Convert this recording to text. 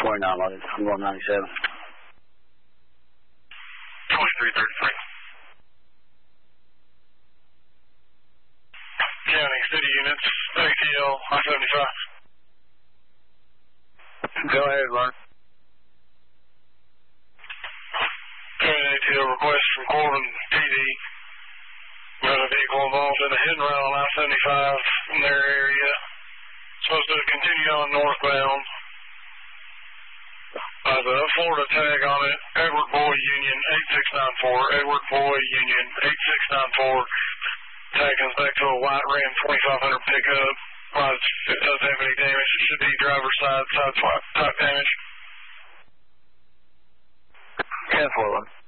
loaded. I'm going 97. 2333. County, city units, ATL, I-75. Go ahead, Mark. County ATL request from Corbin PD. We got a vehicle involved in a hit and run on I-75 in their area. Supposed to continue on northbound. The Florida tag on it, Edward Boy Union 8694, Edward Boy Union 8694. Tag comes back to a white Ram 2500 pickup. It doesn't have any damage. It should be driver's side swipe type damage. 10-4.